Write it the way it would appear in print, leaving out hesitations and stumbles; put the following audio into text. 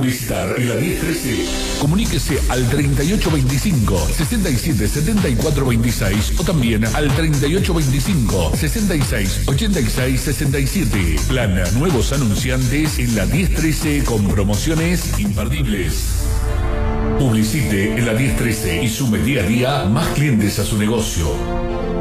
publicitar en la 1013. Comuníquese al 3825 67 74 26 o también al 3825 66 86 67. Plan Nuevos Anunciantes en la 1013 con promociones imperdibles. Publicite en la 1013 y sume día a día más clientes a su negocio.